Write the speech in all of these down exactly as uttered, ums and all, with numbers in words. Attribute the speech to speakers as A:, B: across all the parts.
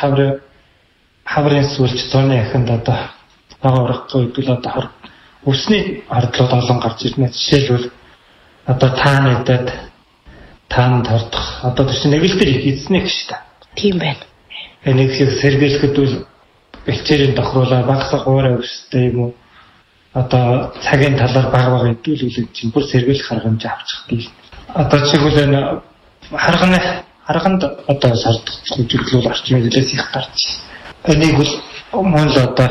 A: хаврын хаврын сүлж зуны ахинд одоо бага урахгүй үйл одоо хор өсний хардлууд олон гарч ирнэ. Жишээлбэл одоо таанадад таанд хордох одоо тийш нэг л төр эзнэх шүү дээ.
B: Тийм байна.
A: Энийг сэргийлэхэд бол бэлчээрийн тохируулаа багасах уурай өстэй юм уу? Одоо цагийн талаар бага бага хэдүүлүүлэн чинь бүр сэргийлэх аргамж авчих тийм. Одоо чигүүл энэ харганы харганд одоо сардах зүйлүүд орчмын хилээс их гарч. Энийг бол мөн л одоо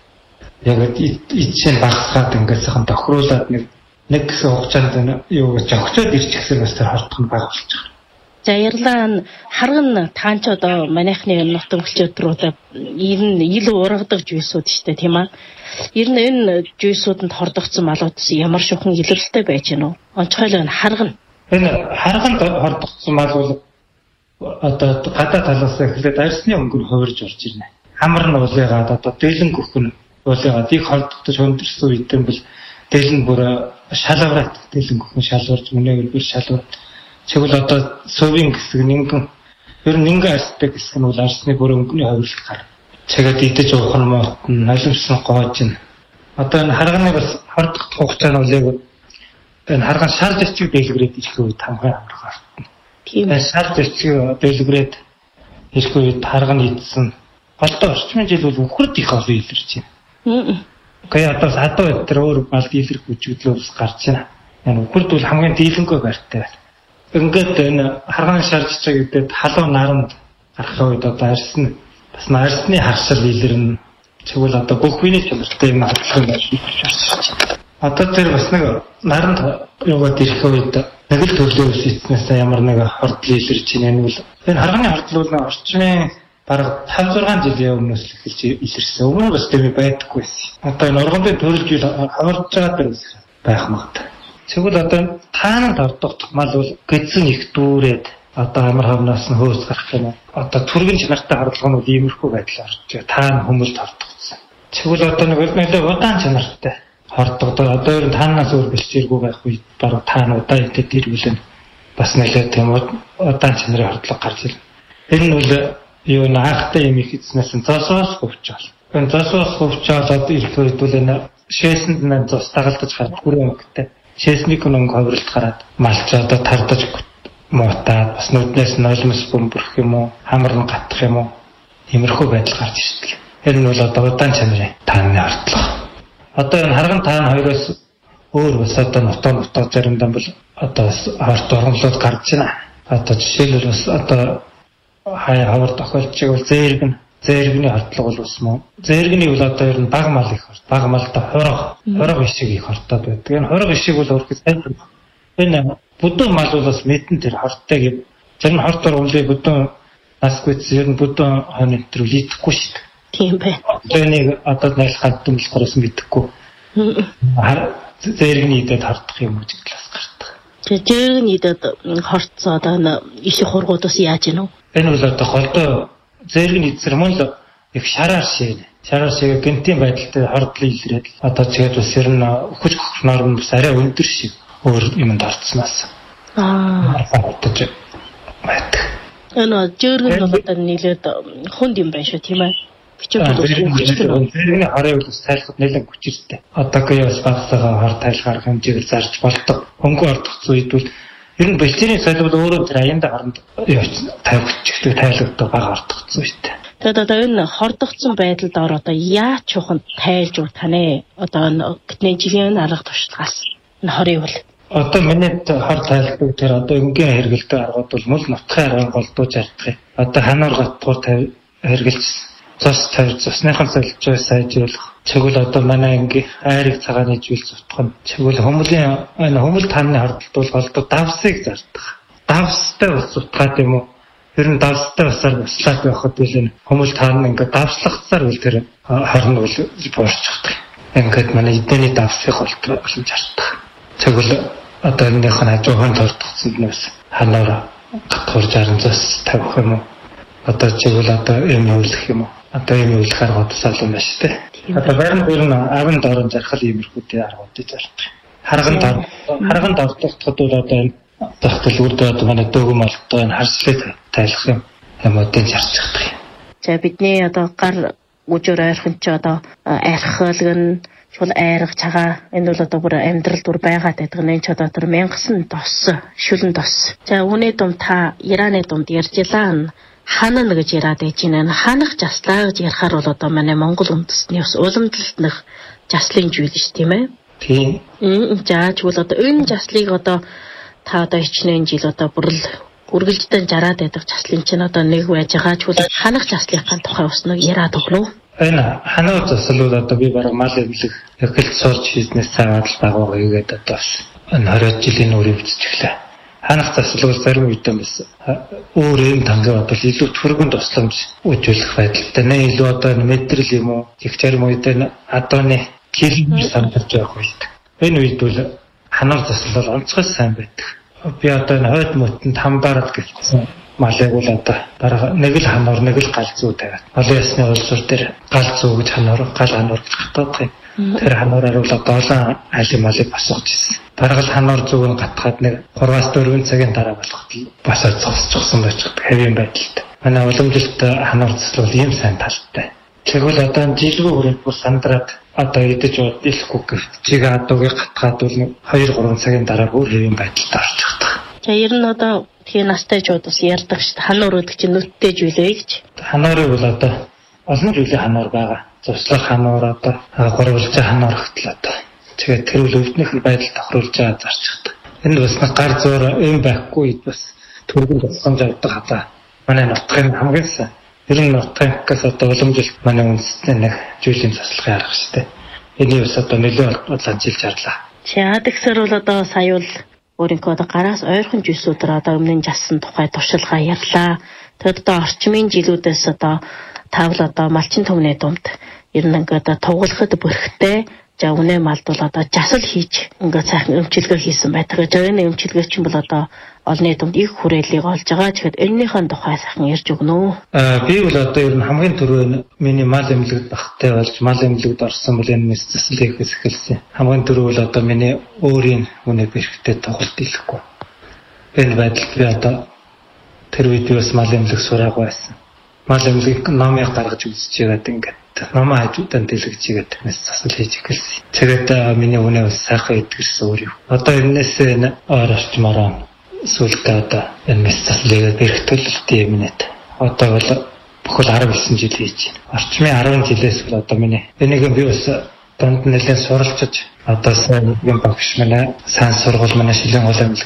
A: яг ичсэн багасгаад ингээд сайхан тохируулаад нэг нэг гэсэн хугацаанд юу гэж огцоод ирчихсэн бас тэр хордох нь бага болж байгаа.
B: За ярьлаа харган таанч одоо манайхны нутаг өлчөөдрүүд ер нь ил ургадаг жүйсүүд шүү дээ тийм аа. Ер нь энэ жүйсүүдэнд хордогдсон малуудс ямар шухан илэрлэлтэй байж гэнэ үү? Онцгойлоо энэ харган.
A: Энэ харганд хордогдсон мал бол одоо гадаа талаас эхлээд арьсны өнгөр хувирж орж ирнэ. Хамар нь уулыгаад одоо дээлэн гөхөн уулыгаад их хордогдож хөндөрсөн үедэн бол дээлэн бүр шалавраад дээлэн гөхөн шалварж мөнөөр бүр шалвар. Тэгвэл одоо сувийн хэсэг нэгэн ер нь нэгэн арьстай хэсэг нь бол арьсны бүр өнгөний хувирлах гар. Чагаад идэж уух нь моотн налимсан гоож нь. Одоо энэ харганы бас хордох хугацаа нь бол яг энэ харган шар зэчиг дэлгэрээд ирэх үед хамгийн амарх артна. Тийм ээ шар зэчиг дэлгэрээд ирэх үед харган идсэн. Голдоо орчмын жил бол үхрд их олон илэрч байна. Гэхдээ одоо адуу өдр өөр мал дийлэрх үжиглөөс гарч байна. Энэ үхрд бол хамгийн дийлэнгүй барьтай байна. Ингээд энэ харганы шар зэчиг гэдэг халуун наранд гарах үед одоо арьсны бас арьсны харшил илэрнэ. Тэгвэл одоо бүх хүний чанартай юм хадлах юм байна. Одоо тэр бас нэг наранд юугаад ирэх үед нэг л төрлөө эцнээс ямар нэг хордол илэрч байна бол энэ харганы хордол бол орчмын бараг тавь зургаан жилийн өмнөөс л эхэлж илэрсэн. Өмнө бас тийм байдаггүй байсан. Одоо энэ оргондын төрөл жил хаварж байгаа байх магадгүй. Тэгвэл одоо таананд хордох мал бол гэдсэн их дүүрээд одоо амар хавнаас нь хөөс гарах юм. Одоо түргэн чанартай хардлага нь иймэрхүү байдлаар орж таан хүмүүст хордогдсон. Тэгвэл одоо нэг нэлээд удаан чанартай хордогдоо одоо ер нь таанаас өөр бэлчээргүй байх үед бараг таан удаан идэт ирвэл бас нэлээд тийм удаан чанарын хордлого гарч ирнэ. Энэ нь бол юу наахтай юм их эзнээс зоосоос хөвчөөл. Энэ зоосоос хөвчөөл одоо ирэх үед бол энэ шээсэнд нь зос дагалдаж гарах бүрэн өнгөтэй. Шээсний өнгө ховролт гараад малч одоо тардаж муутаад бас нүднээс нь нулимс бөмбөрөх юм уу хамар нь гатах юм уу иймэрхүү байдал гарч ирдэг. Энэ нь бол одоо удаан чанарын тааны хордлого. Одоо энэ харган таан хоёроос өөр бас одоо нутаа нутаа заримдаа бол одоо хорт ургамлууд гарч байна. Одоо жишээлбэл бас одоо хай хавар тохиолч бол зээргэн зээргэний хордлого бол бас мөн. Зээргэний бол одоо ер нь баг мал их хорт. Баг малда хорог хорог ишиг их хортоод байдаг. Энэ хорог ишиг бол өөрөөр хэлбэл энэ бүдүүн мал бол бас мэдэн тэр хорттой гэв. Тэр нь хортоор өнгөлөө бүдүүн насгүйц ер нь бүдүүн хонь тэр үл идэхгүй шүү дээ.
B: Тийм байна.
A: Тэнийг одоо найлхад дүнлэхоос мэдэхгүй. Зээргэний идэд хортох юм уу гэж бас гардаг.
B: Тэр зээргэний идэд хортсоо одоо их хургуудаас яаж гэнэ үү?
A: Энэ бол одоо холдоо зээргэний идсэр мөн л их шараар шээ. Шараар шээ гэнтийн байдалтай хордлоо илрээд одоо тэгээд бас ер нь өхөж хөхнөр нь бас арай өндөр шиг өөр юмд орцсноос. Аа. Байдаг.
B: Энэ зээргэн бол одоо нийлээд хүнд юм байна шүү тийм ээ.
A: Зээргэний хараа бол тайлхад нэлээд хүчтэй. Одоогийн бас багсаага хар тайлхаар хэмжээг зарж болдог. Хөнгө ордох үед бол ер нь бэлчээрийн соёл бол өөрөө тэр аянда харанд тавьчихдаг тайлгдаг бага ордогдсон шүү дээ.
B: Тэгээд одоо энэ хордогдсон байдалд ор одоо яаж чуханд тайлж утанэ? Одоо гэтний жилийн арга туршлагаас энэ хорийг бол
A: одоо минийд хор тайлбар тэр одоо өнгийн хэрэгэлдэг аргууд бол мөл нутгийн арга голдууж ардах. Одоо ханаар готгоор хэрэгэлж цус тавь цусныхан солилцоо сайжруулах. Тэгвэл одоо манай анги айрыг цагааны жийл зутгах нь. Тэгвэл хүмүүлийн энэ хүмүүл тааны хордолт бол голдуу давсыг зардах. Давстай ус зутгаад юм уу? Ер нь давстай усаар буслаад байхад бол энэ хүмүүл тааны ингээд давслахсаар үл тэр хорн бол буурчихдаг. Ингээд манай эдний давсыг голдуу болж ардах. Тэгвэл одоо энэних нь хажуухан тордгцсонд нь бас ханаар гатхуурж аранцаас тавих юм уу? Одоо чигвэл одоо юм үйлэх юм уу? Одоо юм үйлэх аргуудаас олон байна шүү дээ. Одоо барин бүр нь авин дорон зархал иймэрхүүдийн аргуудыг зардаг. Харган дор харган дордоход бол одоо энэ тогтол үрдээ одоо манай дөөг малтай энэ харслыг тайлах юм юмуудыг зарчихдаг.
B: За бидний одоо гар үжир ойрхон ч одоо архилгэн чул айрах цагаа энэ бол одоо бүр амьдрал дүр байгаад байдаг. Энэ ч одоо тэр мянгасан дос, шүлэн дос. За үүний дунд та Ираны дунд ярьжлаа. Ханана гэж яриад байж байна. Ханах жаслаа гэж ярихаар бол одоо манай Монгол үндэстний бас уламжлалтных жаслын зүйл ш тийм ээ.
A: Тийм.
B: За чигвэл одоо энэ жаслыг одоо та одоо хичнээн жил одоо бүрл үргэлжлэн жараад байдаг жаслын чинь одоо нэг байж байгаа чигвэл ханах жаслынхаа тухай бас нэг яриад өглөө.
A: Энэ ханаа заслууд одоо би бараг мал эвлэг эхэлж сурч хийснээс цаагаад л байгаагаа игээд одоо бас энэ хоригд жилийн үр өвдөж эхлэв. Ханах заслууд зарим үедээ бас өөр юм тангаа бол илүү түргэн тусламж үзүүлэх байдалтай. Нэ илүү одоо мэдрэл юм уу их зарим үедээ адууны километр сандарч явах үед. Энэ үед бол ханаа заслууд онцгой сайн байдаг. Би одоо энэ хойд мөтөнд хамбарал гэсэн малыг бол одоо бараг нэг л ханаар нэг л гал зүү тавиад. Олон ясны улсуур дээр гал зүү гэж ханаар гал ханаар гэж хатаад юм. Тэр ханаараар бол одоо олон айлын малыг босгож ирсэн. Бараг л ханаар зүүг нь гатгаад нэг гурваас дөрвөн цагийн дараа болоход босоод зогсчихсан байж байгаа хэвийн байдалтай. Манай уламжилт ханаар цэцэл бол ийм сайн талтай. Тэгвэл одоо жилгүй хүрээд бүр сандраад одоо идэж бод илэхгүй гэвч чиг адуугийг гатгаад бол хоёр гурван цагийн дараа бүр хэвийн байдалтай орчих тах.
B: За ер нь одоо тэгээ настай жууд бас ярьдаг шүү дээ. Ханаар үүд чинь нүдтэй зүйлээ гэж.
A: Ханаарыг бол одоо олон жилийн ханаар байгаа. Цуслах ханаар одоо гурвалж ханаар хөтөл одоо. Тэгээд тэр үл өвднөх байдал тохируулж байгаа зарчихдаг. Энэ бас гар зуур юм байхгүй үед бас төргөн тусгамж авдаг хата. Манай нутгийн хамгийн сайн. Ер нь нутгаас одоо уламжилт манай үндэстний нэг зүйлийн заслахын арга шүү дээ. Энийг бас одоо нөлөө бодлоо жилж арлаа.
B: За тэгсэр бол одоо сая бол өөрийнхөө одоо гараас ойрхон жишүүдээр одоо өмнө жасан тухай туршилгаа ярьлаа. Тэгэд одоо орчмын жилүүдээс одоо тавл одоо малчин төмний дунд ер нь ингээд тугалахад бүрхтэй за үнэ малд бол одоо жасал хийж ингээд сайхан өмчилгээ хийсэн байдаг. За энэ өмчилгээ чинь бол одоо олны дунд их хүрээлийг олж байгаа. Тэгэхээр энэнийхэн тухай сайхан ярьж өгнө үү?
A: Аа би бол одоо ер нь хамгийн түрүү миний мал эмнэлэгт багтай болж мал эмнэлэгт орсон бол энэ мэс заслыг эхэлсэн. Хамгийн түрүү бол одоо миний өөрийн үнэ бэрхтээ тоглолт ийлэхгүй. Энэ байдалд би одоо тэр үед бас мал эмнэлэг сураагүй байсан. Мал эмнэлэг номыг гаргаж үзэж байгаад ингээд номоо хажуудаа дэлгэж игээд мэс засал хийж эхэлсэн. Тэгээд миний үнэ бас сайхан идгэрсэн өөр юм. Одоо энэс энэ ойр орчмороо сүлдээ одоо энэ мэс заслыг бэрхтүүлэлт юм нэт. Одоо бол бүхэл арав девсан жил хийж байна. Орчмын арван жилээс бол одоо миний энийг би бас донд нэлээд суралцж одоо сайн юм багш манай сайн сургууль манай шилэн голом